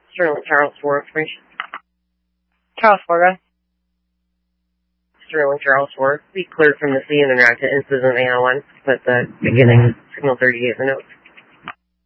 Sterling Charles for information. Charles Florida. Sterling Charles for. Be cleared from the sea and then route to incident 801. But the beginning signal 38 the notes.